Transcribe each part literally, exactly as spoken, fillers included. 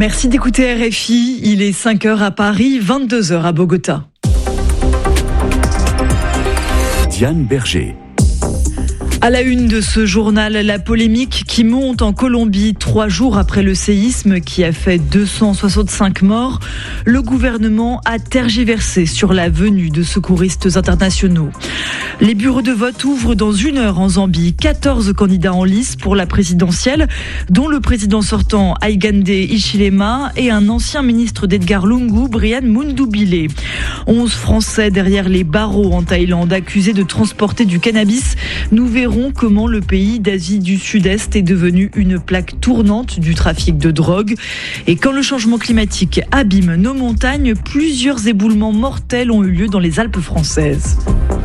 Merci d'écouter R F I. Il est cinq heures à Paris, vingt-deux heures à Bogota. Diane Berger. À la une de ce journal, la polémique qui monte en Colombie trois jours après le séisme qui a fait deux cent soixante-cinq morts. Le gouvernement a tergiversé sur la venue de secouristes internationaux. Les bureaux de vote ouvrent dans une heure en Zambie. quatorze candidats en lice pour la présidentielle, dont le président sortant Hakainde Hichilema et un ancien ministre d'Edgar Lungu, Brian Mundubile. onze Français derrière les barreaux en Thaïlande, accusés de transporter du cannabis. Nous verrons comment le pays d'Asie du Sud-Est est devenu une plaque tournante du trafic de drogue. Et quand le changement climatique abîme nos montagnes, plusieurs éboulements mortels ont eu lieu dans les Alpes françaises.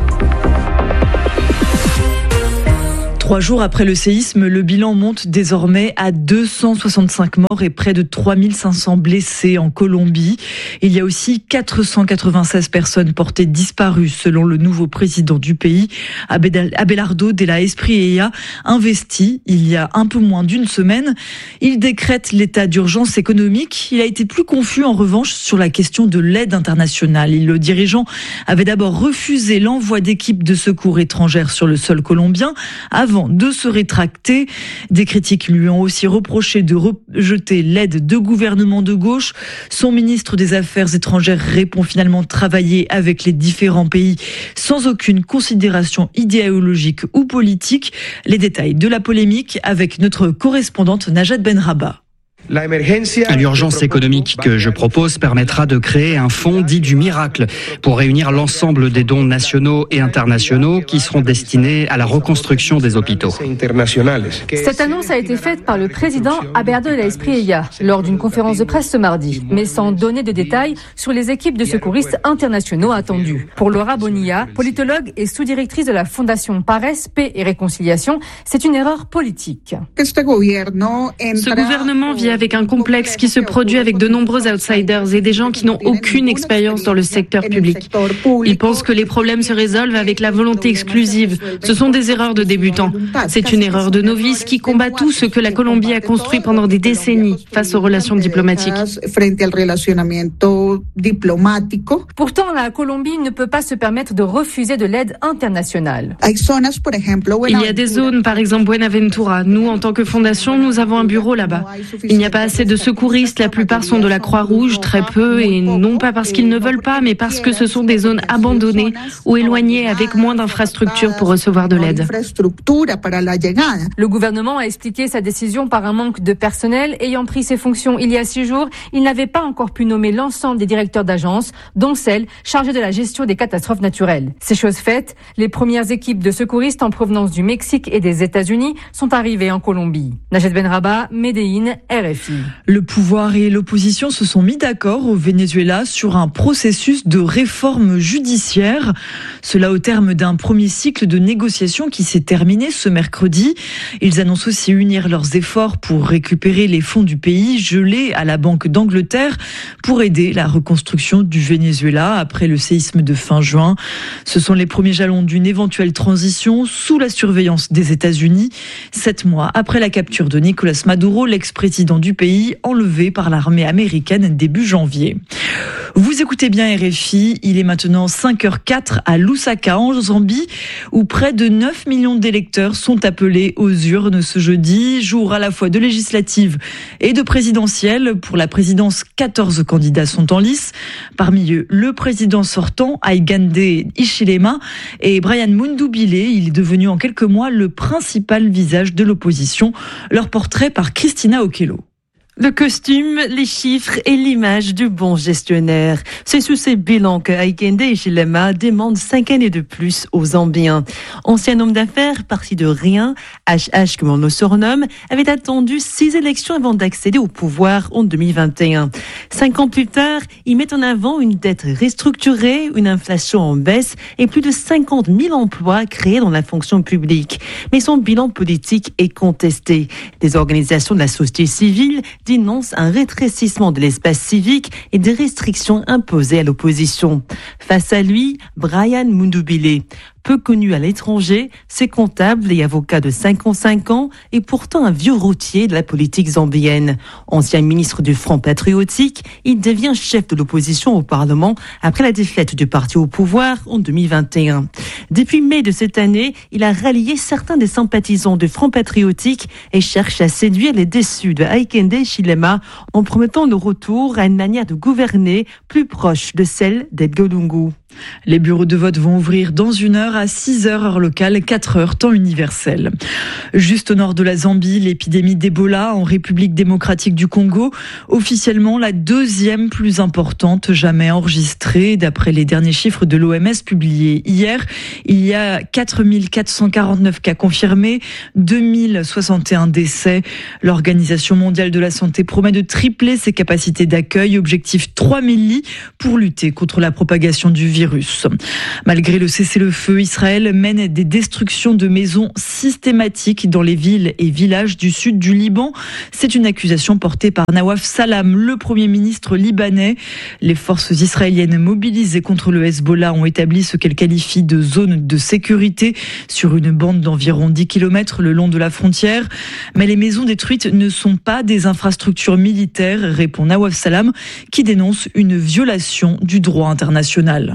Trois jours après le séisme, le bilan monte désormais à deux cent soixante-cinq morts et près de trois mille cinq cents blessés en Colombie. Il y a aussi quatre cent quatre-vingt-seize personnes portées disparues selon le nouveau président du pays, Abelardo de la Espriella, investi il y a un peu moins d'une semaine. Il décrète l'état d'urgence économique. Il a été plus confus en revanche sur la question de l'aide internationale. Le dirigeant avait d'abord refusé l'envoi d'équipes de secours étrangères sur le sol colombien avant de se rétracter. Des critiques lui ont aussi reproché de rejeter l'aide de gouvernements de gauche. Son ministre des Affaires étrangères répond finalement travailler avec les différents pays sans aucune considération idéologique ou politique. Les détails de la polémique avec notre correspondante Najat Benraba. L'urgence économique que je propose permettra de créer un fonds dit du miracle pour réunir l'ensemble des dons nationaux et internationaux qui seront destinés à la reconstruction des hôpitaux. Cette annonce a été faite par le président Abelardo de la Espriella lors d'une conférence de presse ce mardi, mais sans donner de détails sur les équipes de secouristes internationaux attendues. Pour Laura Bonilla, politologue et sous-directrice de la Fondation Pares, Paix et Réconciliation, c'est une erreur politique. Ce gouvernement vient avec un complexe qui se produit avec de nombreux outsiders et des gens qui n'ont aucune expérience dans le secteur public. Ils pensent que les problèmes se résolvent avec la volonté exclusive. Ce sont des erreurs de débutants. C'est une erreur de novice qui combat tout ce que la Colombie a construit pendant des décennies face aux relations diplomatiques. Pourtant, la Colombie ne peut pas se permettre de refuser de l'aide internationale. Il y a des zones, par exemple Buenaventura. Nous, en tant que fondation, nous avons un bureau là-bas. Il n'y a pas assez de secouristes, la plupart sont de la Croix-Rouge, très peu, et non pas parce qu'ils ne veulent pas, mais parce que ce sont des zones abandonnées ou éloignées avec moins d'infrastructures pour recevoir de l'aide. Le gouvernement a expliqué sa décision par un manque de personnel. Ayant pris ses fonctions il y a six jours, il n'avait pas encore pu nommer l'ensemble des directeurs d'agences, dont celle chargée de la gestion des catastrophes naturelles. Ces choses faites, les premières équipes de secouristes en provenance du Mexique et des États-Unis sont arrivées en Colombie. Najat Benraba, Médéine, R F I. Le pouvoir et l'opposition se sont mis d'accord au Venezuela sur un processus de réforme judiciaire. Cela au terme d'un premier cycle de négociations qui s'est terminé ce mercredi. Ils annoncent aussi unir leurs efforts pour récupérer les fonds du pays gelés à la Banque d'Angleterre pour aider la reconstruction du Venezuela après le séisme de fin juin. Ce sont les premiers jalons d'une éventuelle transition sous la surveillance des États-Unis. Sept mois après la capture de Nicolás Maduro, l'ex-président du pays, enlevé par l'armée américaine début janvier. Vous écoutez bien R F I, il est maintenant cinq heures quatre à Lusaka en Zambie où près de neuf millions d'électeurs sont appelés aux urnes ce jeudi, jour à la fois de législative et de présidentielle. Pour la présidence, quatorze candidats sont en lice. Parmi eux, le président sortant, Hakainde Hichilema, et Brian Mundubile. Il est devenu en quelques mois le principal visage de l'opposition. Leur portrait par Christina Okello. Le costume, les chiffres et l'image du bon gestionnaire. C'est sous ces bilans que Hakainde Hichilema demande cinq années de plus aux Zambiens. Ancien homme d'affaires, parti de rien, H H comme on le surnomme, avait attendu six élections avant d'accéder au pouvoir en deux mille vingt et un. Cinq ans plus tard, il met en avant une dette restructurée, une inflation en baisse et plus de cinquante mille emplois créés dans la fonction publique. Mais son bilan politique est contesté. Des organisations de la société civile dénonce un rétrécissement de l'espace civique et des restrictions imposées à l'opposition. Face à lui, Brian Mundubile. peu connu à l'étranger. C'est comptable et avocat de cinquante-cinq ans et pourtant un vieux routier de la politique zambienne. Ancien ministre du Front patriotique, il devient chef de l'opposition au Parlement après la défaite du parti au pouvoir en deux mille vingt et un. Depuis mai de cette année, il a rallié certains des sympathisants du Front patriotique et cherche à séduire les déçus de Hakainde Hichilema en promettant le retour à une manière de gouverner plus proche de celle d'Edgar Lungu. Les bureaux de vote vont ouvrir dans une heure à six heures heure locale, quatre heures temps universel. Juste au nord de la Zambie, l'épidémie d'Ebola en République démocratique du Congo, officiellement la deuxième plus importante jamais enregistrée. D'après les derniers chiffres de l'O M S publiés hier, il y a quatre mille quatre cent quarante-neuf cas confirmés, deux mille soixante et un décès. L'Organisation mondiale de la santé promet de tripler ses capacités d'accueil, objectif trois mille lits pour lutter contre la propagation du virus. Malgré le cessez-le-feu, Israël mène des destructions de maisons systématiques dans les villes et villages du sud du Liban. C'est une accusation portée par Nawaf Salam, le premier ministre libanais. Les forces israéliennes mobilisées contre le Hezbollah ont établi ce qu'elles qualifient de zone de sécurité sur une bande d'environ dix kilomètres le long de la frontière. Mais les maisons détruites ne sont pas des infrastructures militaires, répond Nawaf Salam, qui dénonce une violation du droit international.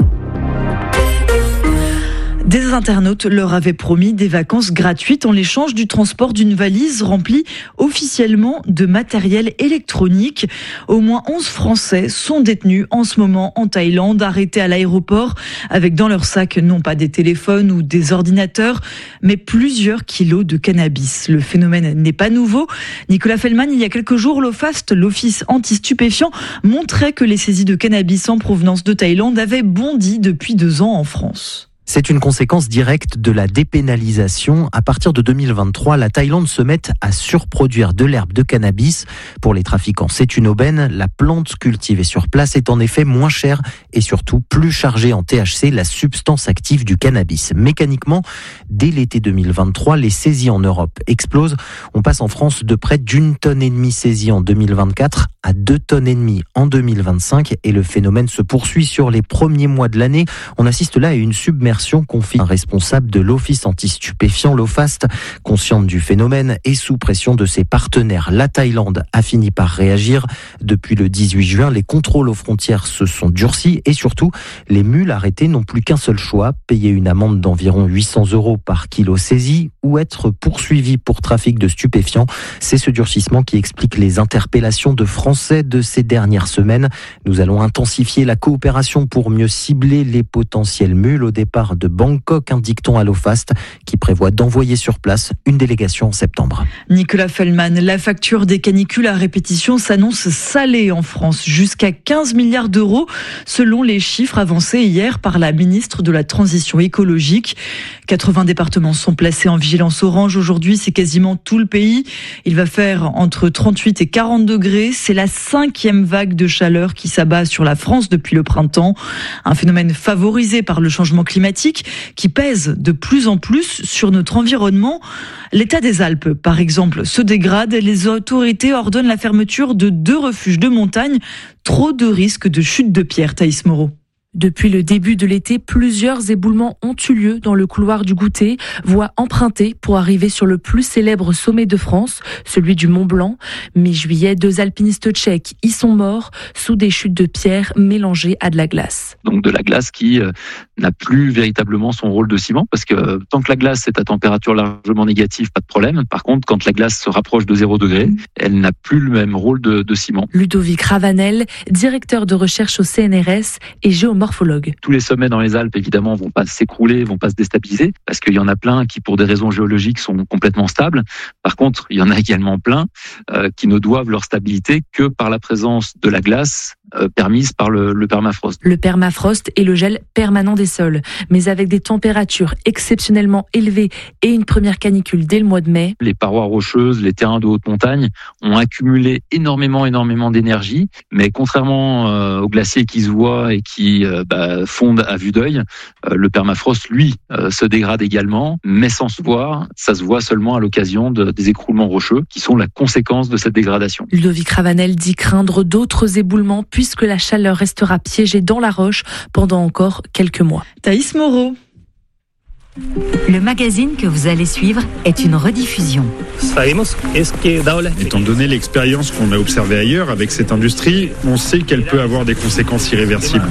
Des internautes leur avaient promis des vacances gratuites en l'échange du transport d'une valise remplie officiellement de matériel électronique. Au moins onze Français sont détenus en ce moment en Thaïlande, arrêtés à l'aéroport avec dans leur sac non pas des téléphones ou des ordinateurs, mais plusieurs kilos de cannabis. Le phénomène n'est pas nouveau. Nicolas Fellman, il y a quelques jours, l'OFAST, l'Office anti-stupéfiants, montrait que les saisies de cannabis en provenance de Thaïlande avaient bondi depuis deux ans en France. C'est une conséquence directe de la dépénalisation. À partir de deux mille vingt-trois, la Thaïlande se met à surproduire de l'herbe de cannabis. Pour les trafiquants, c'est une aubaine. La plante cultivée sur place est en effet moins chère et surtout plus chargée en T H C, la substance active du cannabis. Mécaniquement, dès l'été deux mille vingt-trois, les saisies en Europe explosent. On passe en France de près d'une tonne et demie saisie en deux mille vingt-quatre à deux tonnes et demie en deux mille vingt-cinq et le phénomène se poursuit sur les premiers mois de l'année. On assiste là à une submersion, confie un responsable de l'Office anti-stupéfiants, l'OFAST, consciente du phénomène et sous pression de ses partenaires. La Thaïlande a fini par réagir. Depuis le dix-huit juin, les contrôles aux frontières se sont durcis et surtout, les mules arrêtées n'ont plus qu'un seul choix, payer une amende d'environ huit cents euros par kilo saisi ou être poursuivi pour trafic de stupéfiants. C'est ce durcissement qui explique les interpellations de Français de ces dernières semaines. Nous allons intensifier la coopération pour mieux cibler les potentielles mules. Au départ de Bangkok, indique-t-on à l'OFAST, qui prévoit d'envoyer sur place une délégation en septembre. Nicolas Fellman, la facture des canicules à répétition s'annonce salée en France, jusqu'à quinze milliards d'euros, selon les chiffres avancés hier par la ministre de la Transition écologique. quatre-vingts départements sont placés en vigilance orange aujourd'hui, c'est quasiment tout le pays. Il va faire entre trente-huit et quarante degrés. C'est la cinquième vague de chaleur qui s'abat sur la France depuis le printemps. Un phénomène favorisé par le changement climatique qui pèse de plus en plus sur notre environnement. L'état des Alpes, par exemple, se dégrade. Les autorités ordonnent la fermeture de deux refuges de montagne. Trop de risques de chute de pierre, Thaïs Moreau. Depuis le début de l'été, plusieurs éboulements ont eu lieu dans le couloir du Goutet, voie empruntée pour arriver sur le plus célèbre sommet de France, celui du Mont Blanc. Mi-juillet, deux alpinistes tchèques y sont morts sous des chutes de pierre mélangées à de la glace. Donc de la glace qui euh, n'a plus véritablement son rôle de ciment, parce que euh, tant que la glace est à température largement négative, pas de problème. Par contre, quand la glace se rapproche de zéro degré, elle n'a plus le même rôle de, de ciment. Ludovic Ravanel, directeur de recherche au C N R S et géomorphologue. Tous les sommets dans les Alpes, évidemment, vont pas s'écrouler, vont pas se déstabiliser, parce qu'il y en a plein qui, pour des raisons géologiques, sont complètement stables. Par contre, il y en a également plein euh, qui ne doivent leur stabilité que par la présence de la glace euh, permise par le, le permafrost. Le permafrost est le gel permanent des sols, mais avec des températures exceptionnellement élevées et une première canicule dès le mois de mai. Les parois rocheuses, les terrains de haute montagne ont accumulé énormément, énormément d'énergie, mais contrairement euh, aux glaciers qui se voient et qui euh, bah, fondent à vue d'œil, euh, le permafrost, lui, euh, se dégrade également, mais sans se voir. Ça se voit seulement à l'occasion de, des écroulements rocheux qui sont la conséquence de cette dégradation. Ludovic Ravanel dit craindre d'autres éboulements puisque la chaleur restera piégée dans la roche pendant encore quelques mois. Thaïs Moreau. Le magazine que vous allez suivre est une rediffusion. Étant donné l'expérience qu'on a observée ailleurs avec cette industrie, on sait qu'elle peut avoir des conséquences irréversibles.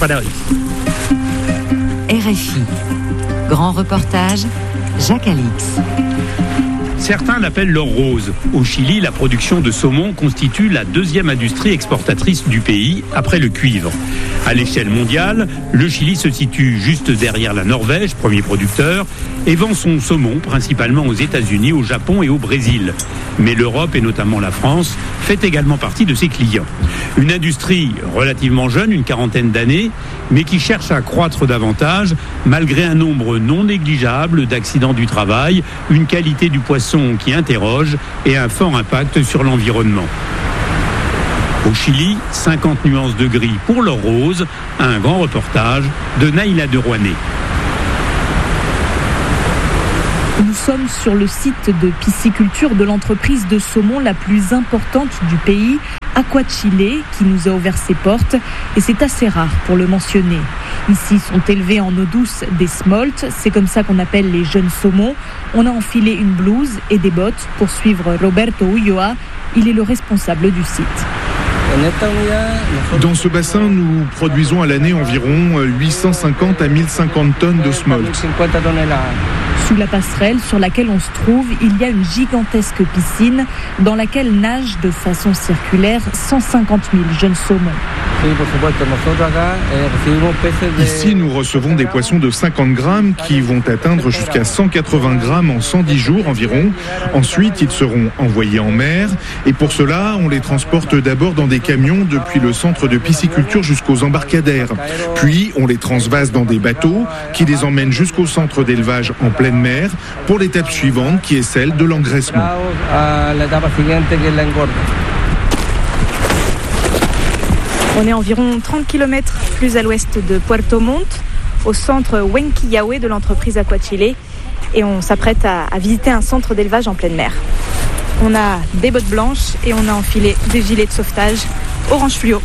R F I. Grand reportage, Jacques Alix. Certains l'appellent l'or rose. Au Chili, la production de saumon constitue la deuxième industrie exportatrice du pays, après le cuivre. À l'échelle mondiale, le Chili se situe juste derrière la Norvège, premier producteur, et vend son saumon principalement aux États-Unis, au Japon et au Brésil. Mais l'Europe, et notamment la France, fait également partie de ses clients. Une industrie relativement jeune, une quarantaine d'années, mais qui cherche à croître davantage, malgré un nombre non négligeable d'accidents du travail, une qualité du poisson qui interroge et un fort impact sur l'environnement. Au Chili, cinquante nuances de gris pour l'or rose, un grand reportage de Naïla de Rouanet. Nous sommes sur le site de pisciculture de l'entreprise de saumon la plus importante du pays, Aquachile, qui nous a ouvert ses portes, et c'est assez rare pour le mentionner. Ici sont élevés en eau douce des smolts, c'est comme ça qu'on appelle les jeunes saumons. On a enfilé une blouse et des bottes pour suivre Roberto Ulloa, il est le responsable du site. Dans ce bassin, nous produisons à l'année environ huit cent cinquante à mille cinquante tonnes de smolt. Sous la passerelle sur laquelle on se trouve, il y a une gigantesque piscine dans laquelle nagent de façon circulaire cent cinquante mille jeunes saumons. Ici, nous recevons des poissons de cinquante grammes qui vont atteindre jusqu'à cent quatre-vingts grammes en cent dix jours environ. Ensuite, ils seront envoyés en mer et pour cela, on les transporte d'abord dans des camions depuis le centre de pisciculture jusqu'aux embarcadères. Puis, on les transvase dans des bateaux qui les emmènent jusqu'au centre d'élevage en pleine mer pour l'étape suivante qui est celle de l'engraissement. On est environ trente kilomètres plus à l'ouest de Puerto Montt, au centre Huenquillahué de l'entreprise Aquachile, et on s'apprête à, à visiter un centre d'élevage en pleine mer. On a des bottes blanches et on a enfilé des gilets de sauvetage orange fluo.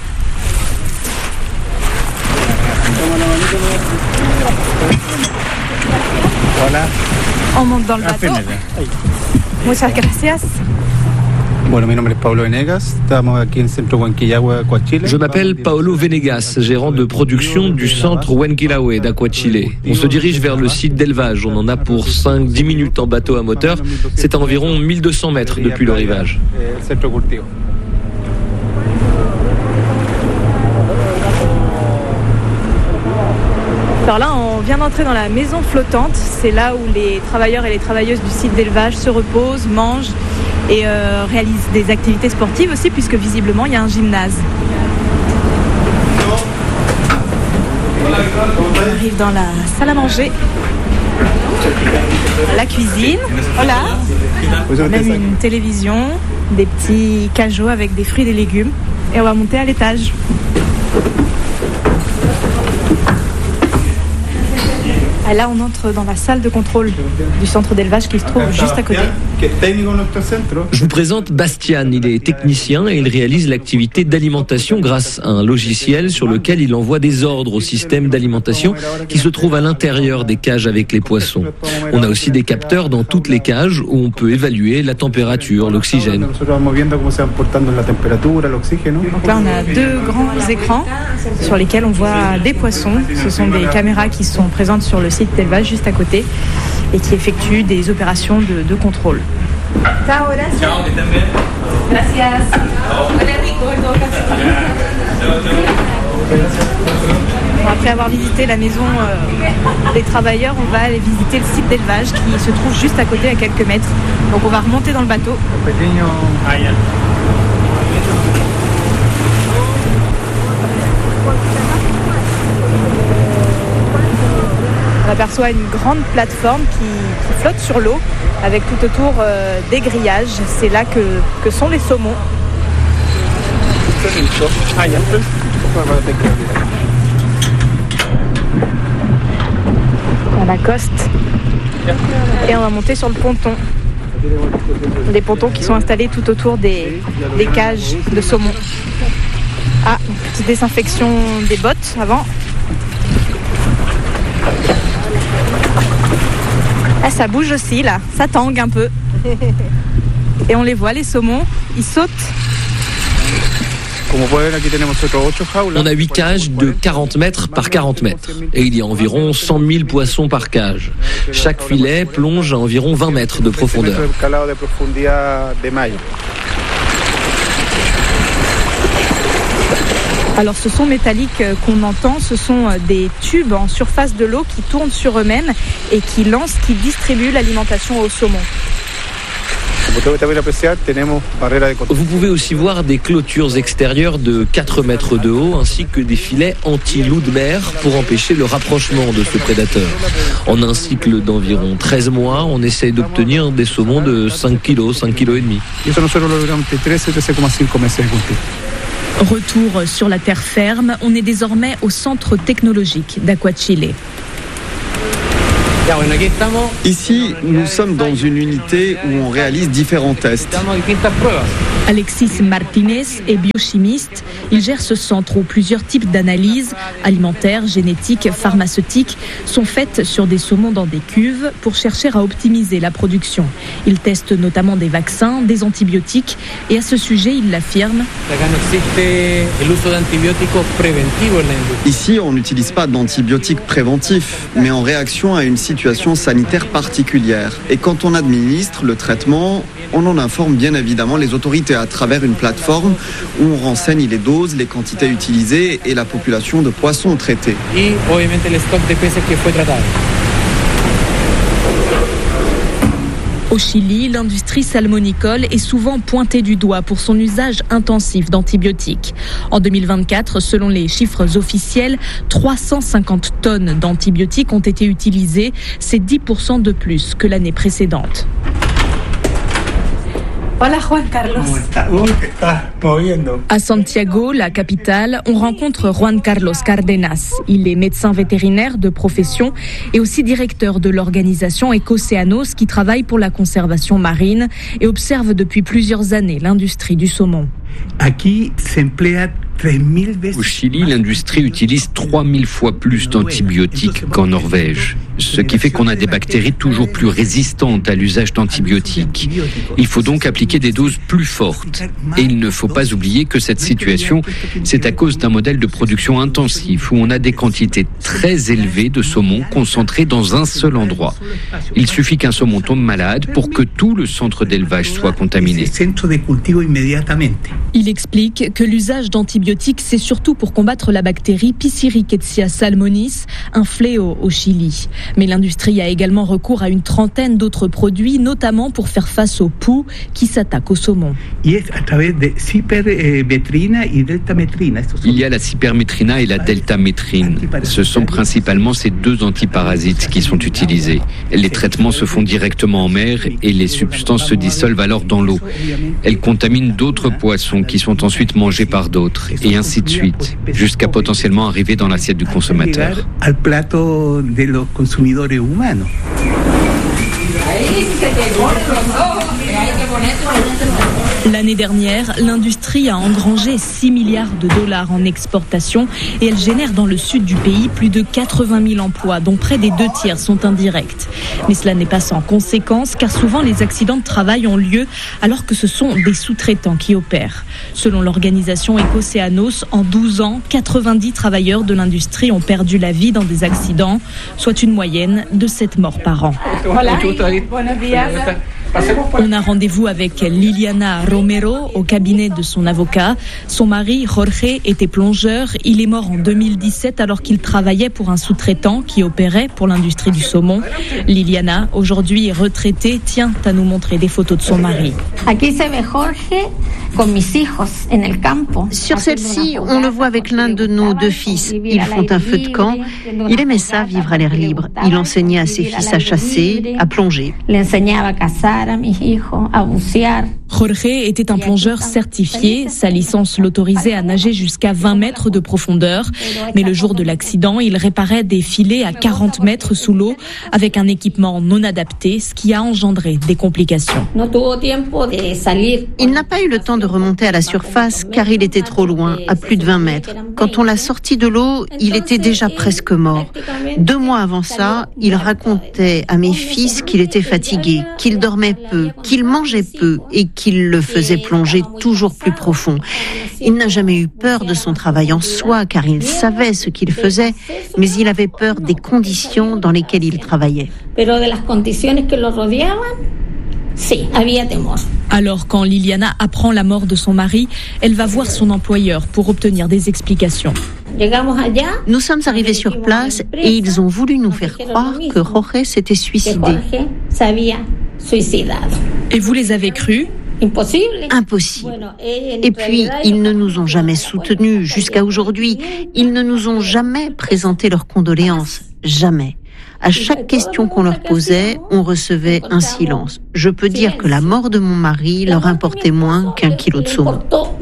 Voilà. On monte dans le bateau. Muchas gracias. Je m'appelle Paolo Venegas, gérant de production du centre Huenquillahué d'Aquachile. On se dirige vers le site d'élevage. On en a pour cinq à dix minutes en bateau à moteur. C'est à environ mille deux cents mètres depuis le rivage. Alors là, on vient d'entrer dans la maison flottante. C'est là où les travailleurs et les travailleuses du site d'élevage se reposent, mangent et euh, réalisent des activités sportives aussi, puisque visiblement, il y a un gymnase. On arrive dans la salle à manger, la cuisine. Voilà. On a une télévision, des petits cajots avec des fruits et des légumes. Et on va monter à l'étage. Et là, on entre dans la salle de contrôle du centre d'élevage qui se trouve juste à côté. Je vous présente Bastian. Il est technicien et il réalise l'activité d'alimentation grâce à un logiciel sur lequel il envoie des ordres au système d'alimentation qui se trouve à l'intérieur des cages avec les poissons. On a aussi des capteurs dans toutes les cages où on peut évaluer la température, l'oxygène. Donc là, on a deux grands écrans sur lesquels on voit des poissons. Ce sont des caméras qui sont présentes sur le site d'élevage juste à côté et qui effectuent des opérations de, de contrôle. Ciao, gracias. Gracias. Après avoir visité la maison euh, des travailleurs, on va aller visiter le site d'élevage qui se trouve juste à côté à quelques mètres. Donc on va remonter dans le bateau. On aperçoit une grande plateforme qui, qui flotte sur l'eau avec tout autour euh, des grillages. C'est là que, que sont les saumons. On accoste et on va monter sur le ponton. Des pontons qui sont installés tout autour des, des cages de saumon. Ah, une petite désinfection des bottes avant. Ah, ça bouge aussi là, ça tangue un peu. Et on les voit, les saumons, ils sautent. On a huit cages de quarante mètres par quarante mètres et il y a environ cent mille poissons par cage. Chaque filet plonge à environ vingt mètres de profondeur. Alors ce son métallique qu'on entend, ce sont des tubes en surface de l'eau qui tournent sur eux-mêmes et qui lancent, qui distribuent l'alimentation aux saumons. Vous pouvez aussi voir des clôtures extérieures de quatre mètres de haut ainsi que des filets anti-loups de mer pour empêcher le rapprochement de ce prédateur. En un cycle d'environ treize mois, on essaye d'obtenir des saumons de cinq kilos, cinq kilos et demi. Retour sur la terre ferme, on est désormais au centre technologique d'Aquachile. Ici, nous sommes dans une unité où on réalise différents tests. Alexis Martinez est biochimiste. Il gère ce centre où plusieurs types d'analyses alimentaires, génétiques, pharmaceutiques sont faites sur des saumons dans des cuves pour chercher à optimiser la production. Il teste notamment des vaccins, des antibiotiques et à ce sujet, il l'affirme. Ici, on n'utilise pas d'antibiotiques préventifs, mais en réaction à une situation sanitaire particulière. Et quand on administre le traitement, on en informe bien évidemment les autorités à travers une plateforme où on renseigne les doses, les quantités utilisées et la population de poissons traités. Au Chili, l'industrie salmonicole est souvent pointée du doigt pour son usage intensif d'antibiotiques. En deux mille vingt-quatre, selon les chiffres officiels, trois cent cinquante tonnes d'antibiotiques ont été utilisées. C'est dix pour cent de plus que l'année précédente. Hola Juan Carlos. À Santiago, la capitale, on rencontre Juan Carlos Cardenas. Il est médecin vétérinaire de profession et aussi directeur de l'organisation Ecocéanos qui travaille pour la conservation marine et observe depuis plusieurs années l'industrie du saumon. Au Chili, l'industrie utilise trois mille fois plus d'antibiotiques qu'en Norvège, ce qui fait qu'on a des bactéries toujours plus résistantes à l'usage d'antibiotiques. Il faut donc appliquer des doses plus fortes. Et il ne faut pas oublier que cette situation, c'est à cause d'un modèle de production intensif où on a des quantités très élevées de saumon concentrées dans un seul endroit. Il suffit qu'un saumon tombe malade pour que tout le centre d'élevage soit contaminé. Il explique que l'usage d'antibiotiques, c'est surtout pour combattre la bactérie Pichirichetsia salmonis, un fléau au Chili. Mais l'industrie a également recours à une trentaine d'autres produits, notamment pour faire face aux poux qui s'attaquent au saumon. Il y a la cypermétrina et la deltamétrine. Ce sont principalement ces deux antiparasites qui sont utilisés. Les traitements se font directement en mer et les substances se dissolvent alors dans l'eau. Elles contaminent d'autres poissons qui sont ensuite mangés par d'autres. Et ainsi de suite, jusqu'à potentiellement arriver dans l'assiette du consommateur. L'année dernière, l'industrie a engrangé six milliards de dollars en exportation et elle génère dans le sud du pays plus de quatre-vingt mille emplois, dont près des deux tiers sont indirects. Mais cela n'est pas sans conséquences, car souvent les accidents de travail ont lieu alors que ce sont des sous-traitants qui opèrent. Selon l'organisation Ecocéanos, en douze ans, quatre-vingt-dix travailleurs de l'industrie ont perdu la vie dans des accidents, soit une moyenne de sept morts par an. Hola, buenos días. On a rendez-vous avec Liliana Romero au cabinet de son avocat. Son mari, Jorge, était plongeur. Il est mort en deux mille dix-sept alors qu'il travaillait pour un sous-traitant qui opérait pour l'industrie du saumon. Liliana, aujourd'hui retraitée, tient à nous montrer des photos de son mari. Sur celle-ci, on le voit avec l'un de nos deux fils. Ils font un feu de camp. Il aimait ça, vivre à l'air libre. Il enseignait à ses fils à chasser, à plonger. Jorge était un plongeur certifié. Sa licence l'autorisait à nager jusqu'à vingt mètres de profondeur. Mais le jour de l'accident, il réparait des filets à quarante mètres sous l'eau avec un équipement non adapté, ce qui a engendré des complications. Il n'a pas eu le temps de remonter à la surface car il était trop loin, à plus de vingt mètres. Quand on l'a sorti de l'eau, il était déjà presque mort. Deux mois avant ça, il racontait à mes fils qu'il était fatigué, qu'il dormait peu, qu'il mangeait peu et qu'il le faisait plonger toujours plus profond. Il n'a jamais eu peur de son travail en soi car il savait ce qu'il faisait, mais il avait peur des conditions dans lesquelles il travaillait. Alors, quand Liliana apprend la mort de son mari, elle va voir son employeur pour obtenir des explications. Nous sommes arrivés sur place et ils ont voulu nous faire croire que Jorge s'était suicidé. Et vous les avez crus ? Impossible. Et puis, ils ne nous ont jamais soutenus jusqu'à aujourd'hui. Ils ne nous ont jamais présenté leurs condoléances. Jamais. À chaque question qu'on leur posait, on recevait un silence. Je peux dire que la mort de mon mari leur importait moins qu'un kilo de saumon.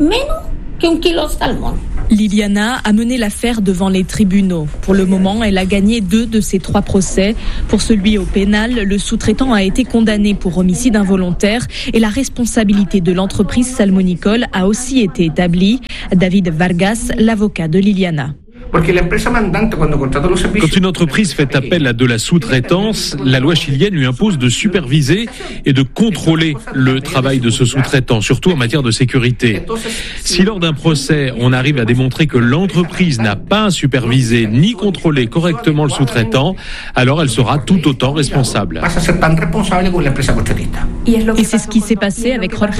Liliana a mené l'affaire devant les tribunaux. Pour le moment, elle a gagné deux de ses trois procès. Pour celui au pénal, le sous-traitant a été condamné pour homicide involontaire et la responsabilité de l'entreprise salmonicole a aussi été établie. David Vargas, l'avocat de Liliana. Quand une entreprise fait appel à de la sous-traitance, la loi chilienne lui impose de superviser et de contrôler le travail de ce sous-traitant, surtout en matière de sécurité. Si lors d'un procès, on arrive à démontrer que l'entreprise n'a pas supervisé ni contrôlé correctement le sous-traitant, alors elle sera tout autant responsable. Et c'est ce qui s'est passé avec Jorge.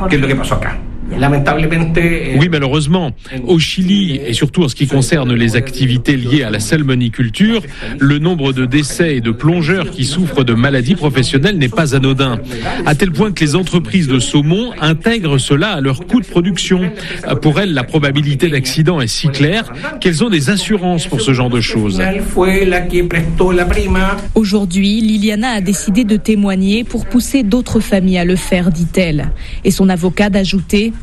Oui, malheureusement. Au Chili, et surtout en ce qui concerne les activités liées à la salmoniculture, le nombre de décès et de plongeurs qui souffrent de maladies professionnelles n'est pas anodin. À tel point que les entreprises de saumon intègrent cela à leur coût de production. Pour elles, la probabilité d'accident est si claire qu'elles ont des assurances pour ce genre de choses. Aujourd'hui, Liliana a décidé de témoigner pour pousser d'autres familles à le faire, dit-elle. Et son avocat d'ajouter: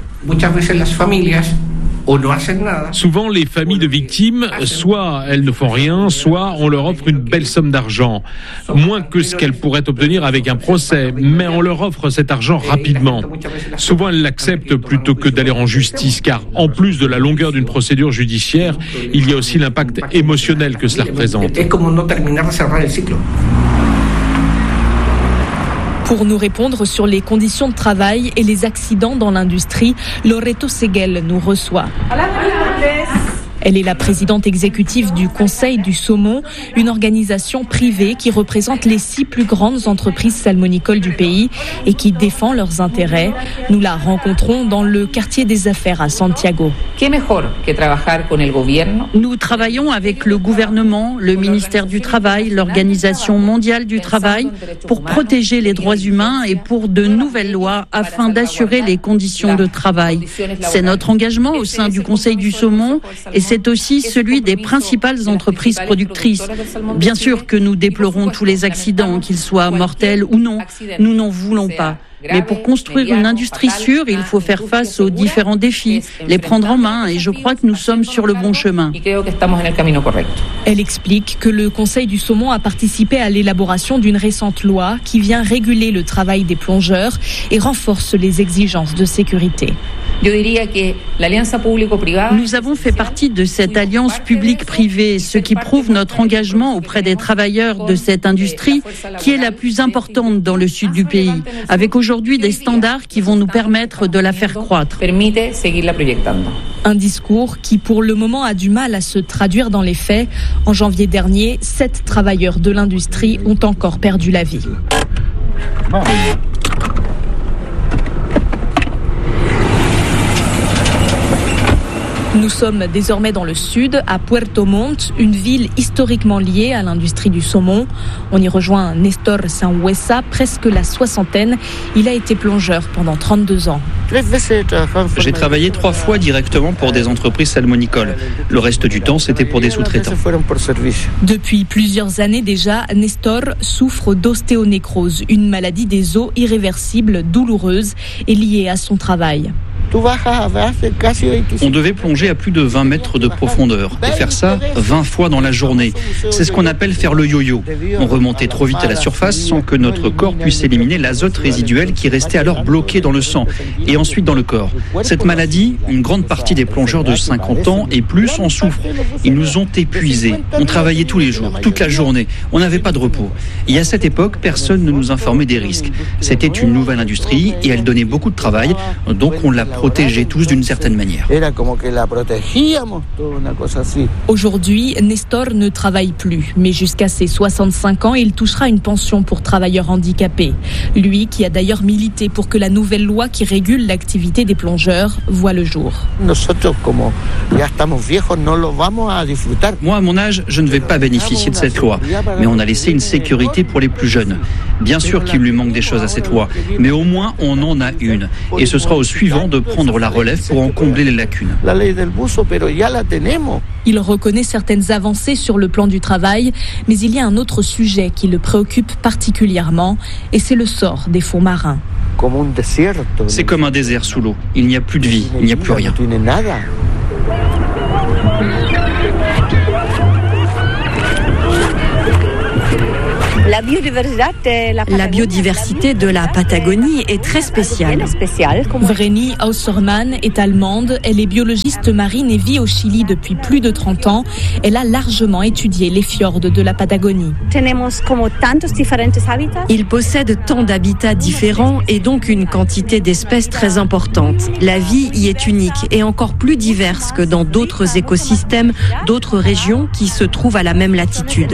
souvent, les familles de victimes, soit elles ne font rien, soit on leur offre une belle somme d'argent. Moins que ce qu'elles pourraient obtenir avec un procès, mais on leur offre cet argent rapidement. Souvent, elles l'acceptent plutôt que d'aller en justice, car en plus de la longueur d'une procédure judiciaire, il y a aussi l'impact émotionnel que cela représente. Pour nous répondre sur les conditions de travail et les accidents dans l'industrie, Loreto Seguel nous reçoit. Elle est la présidente exécutive du Conseil du saumon, une organisation privée qui représente les six plus grandes entreprises salmonicoles du pays et qui défend leurs intérêts. Nous la rencontrons dans le quartier des affaires à Santiago. Nous travaillons avec le gouvernement, le ministère du Travail, l'Organisation mondiale du travail pour protéger les droits humains et pour de nouvelles lois afin d'assurer les conditions de travail. C'est notre engagement au sein du Conseil du saumon et c'est aussi celui des principales entreprises productrices. Bien sûr que nous déplorons tous les accidents, qu'ils soient mortels ou non. Nous n'en voulons pas. Mais pour construire une industrie sûre, il faut faire face aux différents défis, les prendre en main, et je crois que nous sommes sur le bon chemin. Elle explique que le Conseil du saumon a participé à l'élaboration d'une récente loi qui vient réguler le travail des plongeurs et renforce les exigences de sécurité. Nous avons fait partie de cette alliance publique-privée, ce qui prouve notre engagement auprès des travailleurs de cette industrie qui est la plus importante dans le sud du pays, avec aujourd'hui des standards qui vont nous permettre de la faire croître. Un discours qui, pour le moment, a du mal à se traduire dans les faits. En janvier dernier, sept travailleurs de l'industrie ont encore perdu la vie. Nous sommes désormais dans le sud, à Puerto Montt, une ville historiquement liée à l'industrie du saumon. On y rejoint Nestor Sanhuesa, presque la soixantaine. Il a été plongeur pendant trente-deux ans. J'ai travaillé trois fois directement pour des entreprises salmonicoles. Le reste du temps, c'était pour des sous-traitants. Depuis plusieurs années déjà, Nestor souffre d'ostéonécrose, une maladie des os irréversible, douloureuse et liée à son travail. On devait plonger à plus de vingt mètres de profondeur et faire ça vingt fois dans la journée. C'est ce qu'on appelle faire le yo-yo. On remontait trop vite à la surface sans que notre corps puisse éliminer l'azote résiduel qui restait alors bloqué dans le sang et ensuite dans le corps. Cette maladie, une grande partie des plongeurs de cinquante ans et plus en souffrent. Ils nous ont épuisés. On travaillait tous les jours, toute la journée. On n'avait pas de repos. Et à cette époque, personne ne nous informait des risques. C'était une nouvelle industrie et elle donnait beaucoup de travail, donc on l'a protégée tous d'une certaine manière. Aujourd'hui, Nestor ne travaille plus, mais jusqu'à ses soixante-cinq ans, il touchera une pension pour travailleurs handicapés. Lui qui a d'ailleurs milité pour que la nouvelle loi qui régule l'activité des plongeurs voit le jour. Moi, à mon âge, je ne vais pas bénéficier de cette loi, mais on a laissé une sécurité pour les plus jeunes. Bien sûr qu'il lui manque des choses à cette loi, mais au moins on en a une. Et ce sera au suivant de prendre la relève pour en combler les lacunes. Il reconnaît certaines avancées sur le plan du travail, mais il y a un autre sujet qui le préoccupe particulièrement, et c'est le sort des fonds marins. C'est comme un désert sous l'eau. Il n'y a plus de vie, il n'y a plus rien. La biodiversité de la Patagonie est très spéciale. Vreni Ausermann est allemande, elle est biologiste marine et vit au Chili depuis plus de trente ans. Elle a largement étudié les fjords de la Patagonie. Ils possèdent tant d'habitats différents et donc une quantité d'espèces très importante. La vie y est unique et encore plus diverse que dans d'autres écosystèmes, d'autres régions qui se trouvent à la même latitude.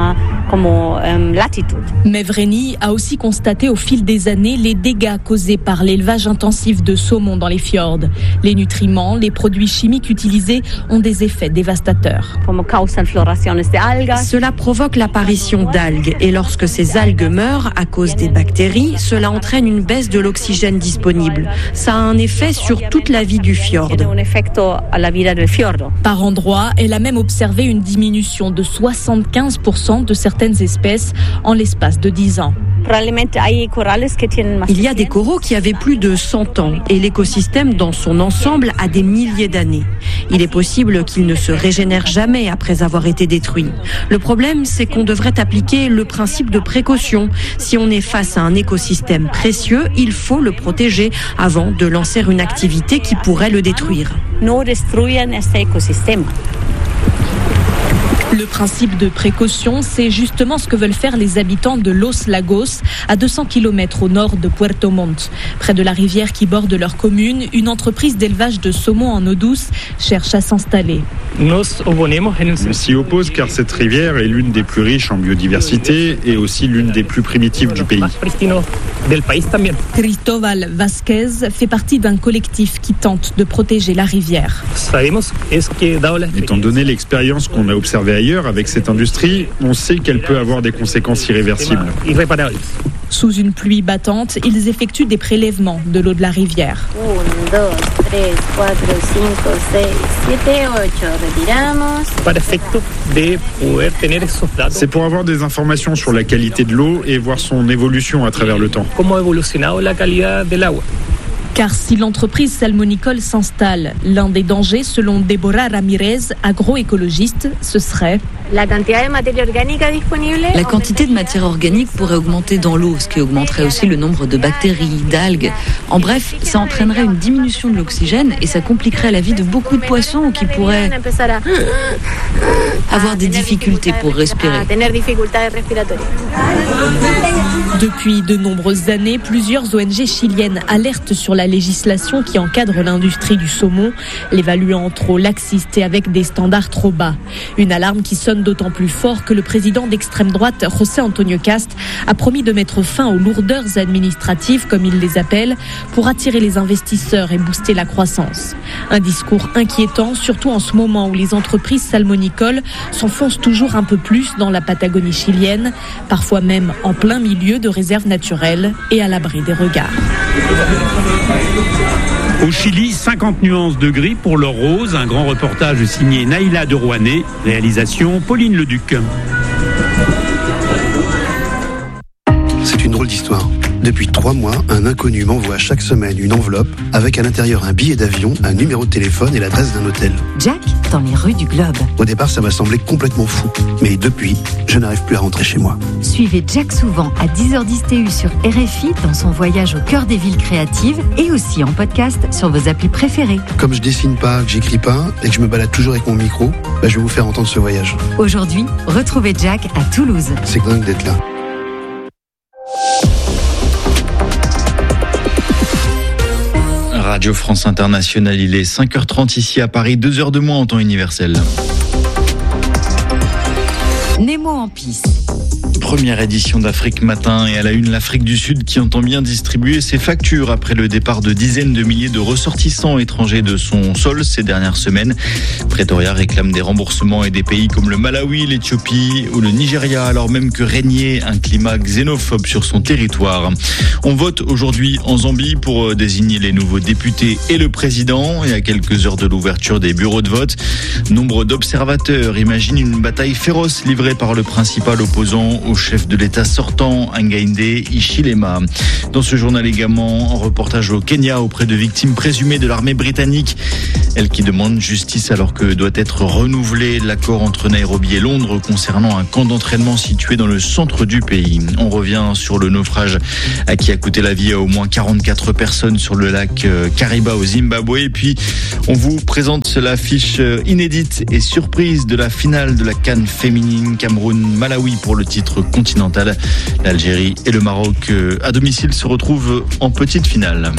Mais Vreni a aussi constaté au fil des années les dégâts causés par l'élevage intensif de saumon dans les fjords. Les nutriments, les produits chimiques utilisés ont des effets dévastateurs. Cela provoque l'apparition d'algues et lorsque ces algues meurent à cause des bactéries, cela entraîne une baisse de l'oxygène disponible. Ça a un effet sur toute la vie du fjord. Par endroits, elle a même observé une diminution de soixante-quinze pour cent de certaines espèces en l'espace de dix ans. Il y a des coraux qui avaient plus de cent ans et l'écosystème dans son ensemble a des milliers d'années. Il est possible qu'il ne se régénère jamais après avoir été détruit. Le problème, c'est qu'on devrait appliquer le principe de précaution. Si on est face à un écosystème précieux, il faut le protéger avant de lancer une activité qui pourrait le détruire. Le principe de précaution, c'est justement ce que veulent faire les habitants de Los Lagos, à deux cents kilomètres au nord de Puerto Montt. Près de la rivière qui borde leur commune, une entreprise d'élevage de saumon en eau douce cherche à s'installer. On s'y oppose car cette rivière est l'une des plus riches en biodiversité et aussi l'une des plus primitives du pays. Cristóbal Vázquez fait partie d'un collectif qui tente de protéger la rivière. Étant donné l'expérience qu'on a observée ailleurs avec cette industrie, on sait qu'elle peut avoir des conséquences irréversibles. Sous une pluie battante, ils effectuent des prélèvements de l'eau de la rivière. C'est pour avoir des informations sur la qualité de l'eau et voir son évolution à travers le temps. Car si l'entreprise salmonicole s'installe, l'un des dangers, selon Deborah Ramirez, agroécologiste, ce serait... La quantité de matière organique pourrait augmenter dans l'eau, ce qui augmenterait aussi le nombre de bactéries, d'algues. En bref, ça entraînerait une diminution de l'oxygène et ça compliquerait la vie de beaucoup de poissons qui pourraient avoir des difficultés pour respirer. Depuis de nombreuses années, plusieurs O N G chiliennes alertent sur la législation qui encadre l'industrie du saumon, l'évaluant trop laxiste et avec des standards trop bas. Une alarme qui sonne d'autant plus fort que le président d'extrême droite, José Antonio Cast, a promis de mettre fin aux lourdeurs administratives, comme il les appelle, pour attirer les investisseurs et booster la croissance. Un discours inquiétant, surtout en ce moment où les entreprises salmonicoles s'enfoncent toujours un peu plus dans la Patagonie chilienne, parfois même en plein milieu de réserves naturelles et à l'abri des regards. Au Chili, cinquante nuances de gris pour l'or rose. Un grand reportage signé Naïla de Rouanet. Réalisation Pauline Leduc. C'est une drôle d'histoire. Depuis trois mois, un inconnu m'envoie chaque semaine une enveloppe avec à l'intérieur un billet d'avion, un numéro de téléphone et l'adresse d'un hôtel. Jack, dans les rues du Globe. Au départ, ça m'a semblé complètement fou. Mais depuis, je n'arrive plus à rentrer chez moi. Suivez Jack souvent à dix heures dix T U sur R F I dans son voyage au cœur des villes créatives et aussi en podcast sur vos applis préférées. Comme je dessine pas, que j'écris pas et que je me balade toujours avec mon micro, bah je vais vous faire entendre ce voyage. Aujourd'hui, retrouvez Jack à Toulouse. C'est dingue d'être là. Radio France Internationale, il est cinq heures trente ici à Paris, deux heures de moins en temps universel. Nemo en piste. Première édition d'Afrique Matin et à la une, l'Afrique du Sud qui entend bien distribuer ses factures après le départ de dizaines de milliers de ressortissants étrangers de son sol ces dernières semaines. Pretoria réclame des remboursements et des pays comme le Malawi, l'Éthiopie ou le Nigeria, alors même que régnait un climat xénophobe sur son territoire. On vote aujourd'hui en Zambie pour désigner les nouveaux députés et le président. Et à quelques heures de l'ouverture des bureaux de vote, nombre d'observateurs imaginent une bataille féroce livrée par le principal opposant au chef de l'État sortant, Hakainde Hichilema. Dans ce journal également, un reportage au Kenya auprès de victimes présumées de l'armée britannique. Elle qui demande justice alors que doit être renouvelé l'accord entre Nairobi et Londres concernant un camp d'entraînement situé dans le centre du pays. On revient sur le naufrage qui a coûté la vie à au moins quarante-quatre personnes sur le lac Kariba au Zimbabwe. Et puis, on vous présente l'affiche inédite et surprise de la finale de la CAN féminine Cameroun-Malawi pour le titre continental. L'Algérie et le Maroc à domicile se retrouvent en petite finale.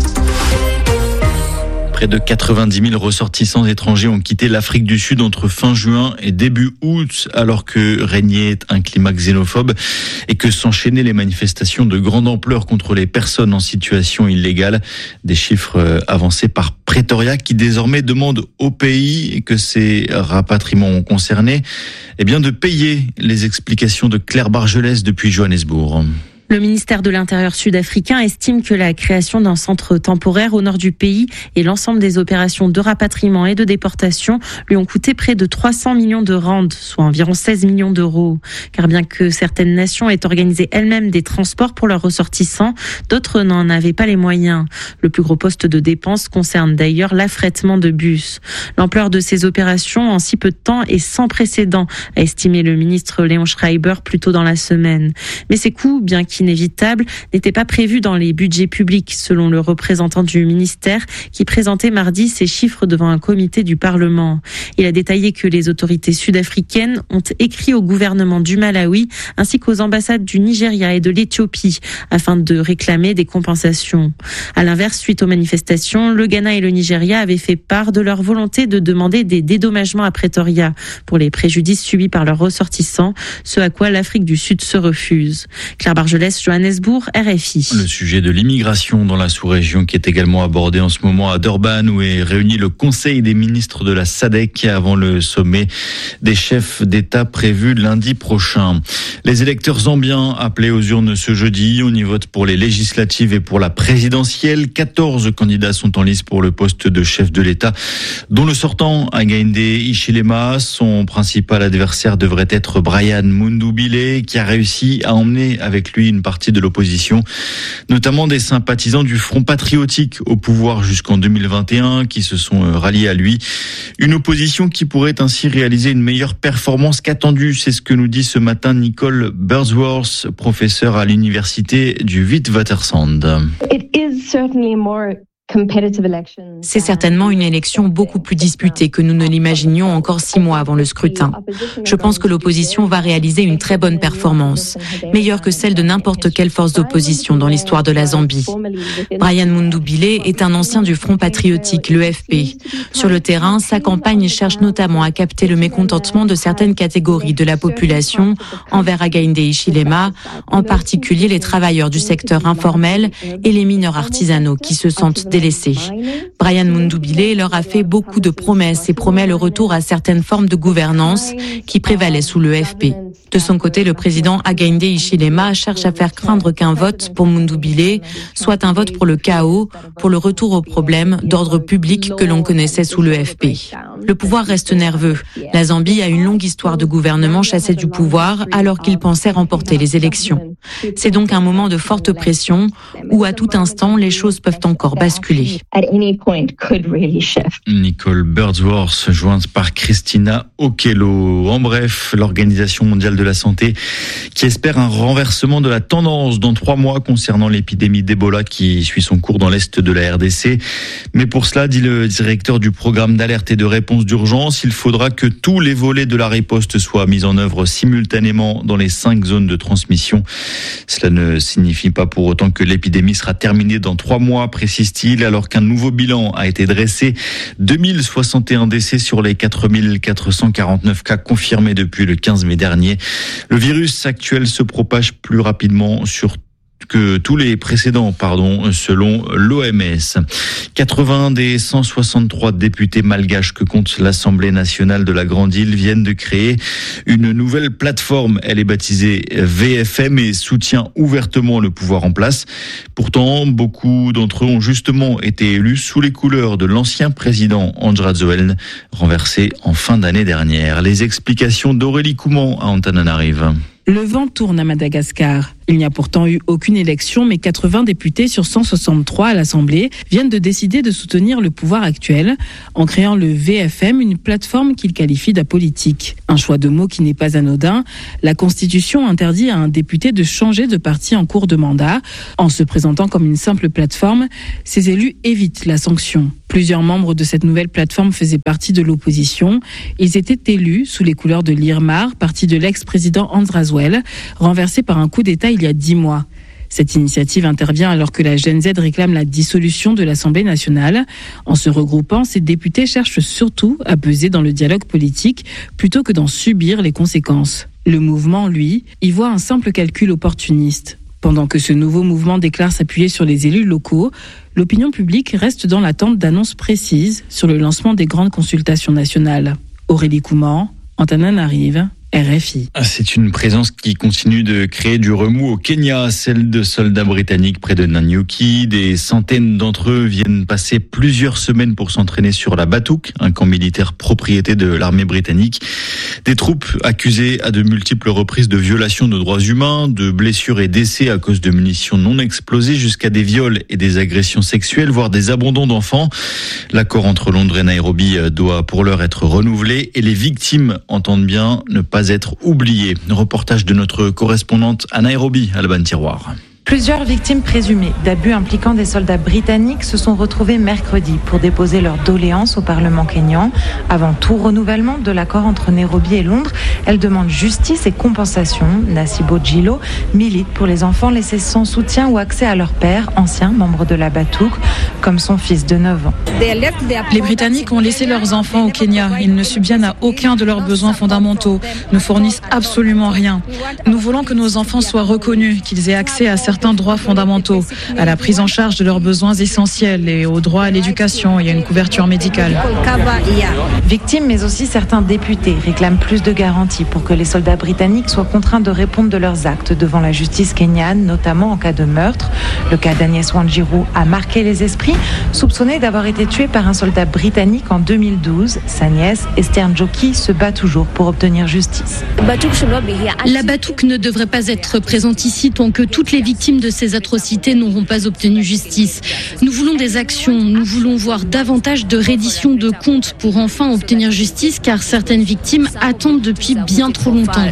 Près de quatre-vingt-dix mille ressortissants étrangers ont quitté l'Afrique du Sud entre fin juin et début août, alors que régnait un climat xénophobe et que s'enchaînaient les manifestations de grande ampleur contre les personnes en situation illégale. Des chiffres avancés par Pretoria qui désormais demande au pays que ces rapatriements ont concerné, eh bien de payer. Les explications de Claire Bargelès depuis Johannesburg. Le ministère de l'Intérieur sud-africain estime que la création d'un centre temporaire au nord du pays et l'ensemble des opérations de rapatriement et de déportation lui ont coûté près de trois cents millions de rands, soit environ seize millions d'euros. Car bien que certaines nations aient organisé elles-mêmes des transports pour leurs ressortissants, d'autres n'en avaient pas les moyens. Le plus gros poste de dépense concerne d'ailleurs l'affrètement de bus. L'ampleur de ces opérations en si peu de temps est sans précédent, a estimé le ministre Léon Schreiber plus tôt dans la semaine. Mais ces coûts, bien qu'ils inévitable, n'était pas prévu dans les budgets publics, selon le représentant du ministère qui présentait mardi ces chiffres devant un comité du Parlement. Il a détaillé que les autorités sud-africaines ont écrit au gouvernement du Malawi ainsi qu'aux ambassades du Nigeria et de l'Éthiopie afin de réclamer des compensations. À l'inverse, suite aux manifestations, le Ghana et le Nigeria avaient fait part de leur volonté de demander des dédommagements à Pretoria pour les préjudices subis par leurs ressortissants, ce à quoi l'Afrique du Sud se refuse. Claire Bargelès, Johannesburg, R F I. Le sujet de l'immigration dans la sous-région qui est également abordé en ce moment à Durban où est réuni le Conseil des ministres de la S A D C avant le sommet des chefs d'État prévu lundi prochain. Les électeurs zambiens appelés aux urnes ce jeudi, on y vote pour les législatives et pour la présidentielle. quatorze candidats sont en lice pour le poste de chef de l'État, dont le sortant Hakainde Hichilema. Son principal adversaire devrait être Brian Mundubile qui a réussi à emmener avec lui une partie de l'opposition, notamment des sympathisants du Front patriotique au pouvoir jusqu'en deux mille vingt et un qui se sont ralliés à lui. Une opposition qui pourrait ainsi réaliser une meilleure performance qu'attendue. C'est ce que nous dit ce matin Nicole Burdsworth, professeure à l'université du Witwatersrand. It is certainly more C'est certainement une élection beaucoup plus disputée que nous ne l'imaginions encore six mois avant le scrutin. Je pense que l'opposition va réaliser une très bonne performance, meilleure que celle de n'importe quelle force d'opposition dans l'histoire de la Zambie. Brian Mundubile est un ancien du Front patriotique, le F P. Sur le terrain, sa campagne cherche notamment à capter le mécontentement de certaines catégories de la population envers Hakainde Hichilema, en particulier les travailleurs du secteur informel et les mineurs artisanaux qui se sentent délaissés. Brian Mundubile leur a fait beaucoup de promesses et promet le retour à certaines formes de gouvernance qui prévalaient sous le F P. De son côté, le président Hakainde Hichilema cherche à faire craindre qu'un vote pour Mundubile soit un vote pour le chaos, pour le retour aux problèmes d'ordre public que l'on connaissait sous le F P. Le pouvoir reste nerveux. La Zambie a une longue histoire de gouvernement chassé du pouvoir alors qu'il pensait remporter les élections. C'est donc un moment de forte pression où à tout instant les choses peuvent encore basculer. Nicole Birdsworth, jointe par Christina Okello. En bref, l'Organisation mondiale de la santé qui espère un renversement de la tendance dans trois mois concernant l'épidémie d'Ebola qui suit son cours dans l'est de la R D C. Mais pour cela, dit le directeur du programme d'alerte et de réponse d'urgence, il faudra que tous les volets de la riposte soient mis en œuvre simultanément dans les cinq zones de transmission. Cela ne signifie pas pour autant que l'épidémie sera terminée dans trois mois, précise-t-il, alors qu'un nouveau bilan a été dressé. deux mille soixante et un décès sur les quatre mille quatre cent quarante-neuf cas confirmés depuis le quinze mai dernier. Le virus actuel se propage plus rapidement sur que tous les précédents, pardon, selon l'O M S. quatre-vingts des cent soixante-trois députés malgaches que compte l'Assemblée nationale de la Grande Île viennent de créer une nouvelle plateforme. Elle est baptisée V F M et soutient ouvertement le pouvoir en place. Pourtant, beaucoup d'entre eux ont justement été élus sous les couleurs de l'ancien président Andrazoelna, renversé en fin d'année dernière. Les explications d'Aurélie Couman à Antananarive. Le vent tourne à Madagascar. Il n'y a pourtant eu aucune élection, mais quatre-vingts députés sur cent soixante-trois à l'Assemblée viennent de décider de soutenir le pouvoir actuel en créant le V F M, une plateforme qu'ils qualifient d'apolitique. Un choix de mots qui n'est pas anodin. La Constitution interdit à un député de changer de parti en cours de mandat. En se présentant comme une simple plateforme, ces élus évitent la sanction. Plusieurs membres de cette nouvelle plateforme faisaient partie de l'opposition. Ils étaient élus sous les couleurs de l'I R M A R, parti de l'ex-président Andrazoelna, renversé par un coup d'État il y a dix mois. Cette initiative intervient alors que la Gen Z réclame la dissolution de l'Assemblée nationale. En se regroupant, ces députés cherchent surtout à peser dans le dialogue politique plutôt que d'en subir les conséquences. Le mouvement, lui, y voit un simple calcul opportuniste. Pendant que ce nouveau mouvement déclare s'appuyer sur les élus locaux, l'opinion publique reste dans l'attente d'annonces précises sur le lancement des grandes consultations nationales. Aurélie Couman, Antananarive, R F I. C'est une présence qui continue de créer du remous au Kenya, celle de soldats britanniques près de Nanyuki. Des centaines d'entre eux viennent passer plusieurs semaines pour s'entraîner sur la Batouk, un camp militaire propriété de l'armée britannique. Des troupes accusées à de multiples reprises de violations de droits humains, de blessures et décès à cause de munitions non explosées, jusqu'à des viols et des agressions sexuelles, voire des abandons d'enfants. L'accord entre Londres et Nairobi doit pour l'heure être renouvelé et les victimes entendent bien ne pas être oubliées. Reportage de notre correspondante à Nairobi, Alban Tiroir. Plusieurs victimes présumées d'abus impliquant des soldats britanniques se sont retrouvées mercredi pour déposer leur doléance au Parlement kényan. Avant tout renouvellement de l'accord entre Nairobi et Londres, elles demandent justice et compensation. Nasibo Djilo milite pour les enfants laissés sans soutien ou accès à leur père, ancien membre de la Batouk, comme son fils de neuf ans. Les Britanniques ont laissé leurs enfants au Kenya. Ils ne subviennent à aucun de leurs besoins fondamentaux, ne fournissent absolument rien. Nous voulons que nos enfants soient reconnus, qu'ils aient accès à certains droits fondamentaux, à la prise en charge de leurs besoins essentiels et au droit à l'éducation et à une couverture médicale. Victimes, mais aussi certains députés réclament plus de garanties pour que les soldats britanniques soient contraints de répondre de leurs actes devant la justice kenyane, notamment en cas de meurtre. Le cas d'Agnès Wanjiru a marqué les esprits, soupçonnée d'avoir été tuée par un soldat britannique en deux mille douze. Sa nièce, Esther Njoki, se bat toujours pour obtenir justice. La Batouk ne devrait pas être présente ici tant que toutes les victimes victimes de ces atrocités n'auront pas obtenu justice. Nous voulons des actions, nous voulons voir davantage de reddition de comptes pour enfin obtenir justice, car certaines victimes attendent depuis bien trop longtemps.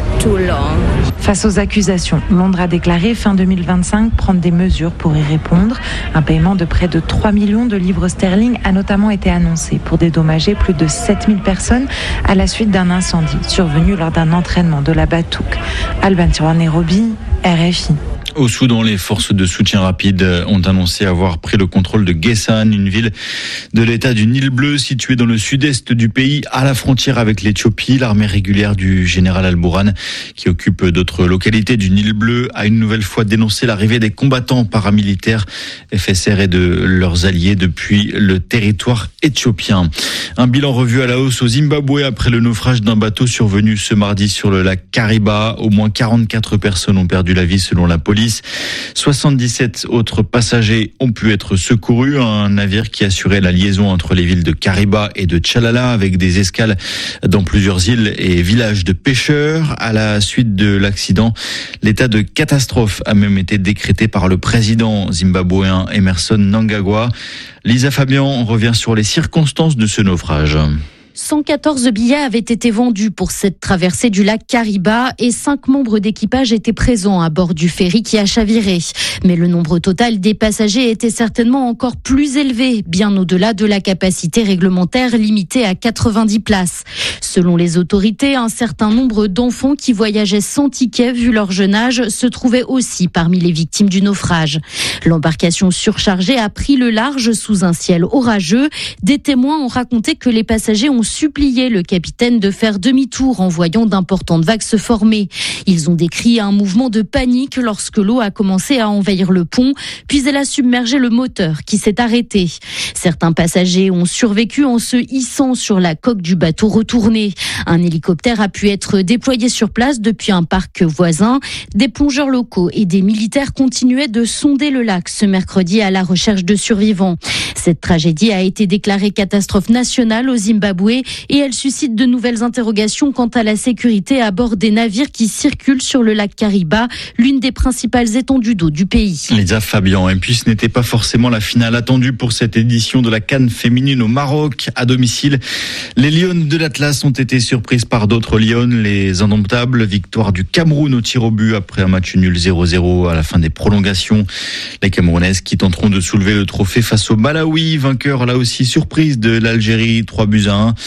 Face aux accusations, Londres a déclaré fin deux mille vingt-cinq prendre des mesures pour y répondre. Un paiement de près de trois millions de livres sterling a notamment été annoncé pour dédommager plus de sept mille personnes à la suite d'un incendie survenu lors d'un entraînement de la Batouk. Alban Tiroir, Nairobi, R F I. Au Soudan, les forces de soutien rapide ont annoncé avoir pris le contrôle de Guessan, une ville de l'état du Nil Bleu située dans le sud-est du pays, à la frontière avec l'Éthiopie. L'armée régulière du général Al-Bourhan, qui occupe d'autres localités du Nil Bleu, a une nouvelle fois dénoncé l'arrivée des combattants paramilitaires F S R et de leurs alliés depuis le territoire éthiopien. Un bilan revu à la hausse au Zimbabwe après le naufrage d'un bateau survenu ce mardi sur le lac Kariba. Au moins quarante-quatre personnes ont perdu la vie selon la police. soixante-dix-sept autres passagers ont pu être secourus. Un navire qui assurait la liaison entre les villes de Kariba et de Tchalala avec des escales dans plusieurs îles et villages de pêcheurs. À la suite de l'accident, l'état de catastrophe a même été décrété par le président zimbabwéen Emerson Mnangagwa. Lisa Fabian revient sur les circonstances de ce naufrage. cent quatorze billets avaient été vendus pour cette traversée du lac Kariba et cinq membres d'équipage étaient présents à bord du ferry qui a chaviré. Mais le nombre total des passagers était certainement encore plus élevé, bien au-delà de la capacité réglementaire limitée à quatre-vingt-dix places. Selon les autorités, un certain nombre d'enfants qui voyageaient sans ticket vu leur jeune âge se trouvaient aussi parmi les victimes du naufrage. L'embarcation surchargée a pris le large sous un ciel orageux. Des témoins ont raconté que les passagers ont supplié le capitaine de faire demi-tour en voyant d'importantes vagues se former. Ils ont décrit un mouvement de panique lorsque l'eau a commencé à envahir le pont, puis elle a submergé le moteur qui s'est arrêté. Certains passagers ont survécu en se hissant sur la coque du bateau retourné. Un hélicoptère a pu être déployé sur place depuis un parc voisin. Des plongeurs locaux et des militaires continuaient de sonder le lac ce mercredi à la recherche de survivants. Cette tragédie a été déclarée catastrophe nationale au Zimbabwe et elle suscite de nouvelles interrogations quant à la sécurité à bord des navires qui circulent sur le lac Kariba, l'une des principales étendues d'eau du pays. Lisa Fabian, et puis ce n'était pas forcément la finale attendue pour cette édition de la CAN féminine au Maroc. À domicile, les Lionnes de l'Atlas ont été surprises par d'autres Lionnes, les Indomptables. Victoire du Cameroun au tir au but après un match nul zéro zéro à la fin des prolongations. Les Camerounaises qui tenteront de soulever le trophée face au Malawi, vainqueur là aussi surprise de l'Algérie, trois buts à un.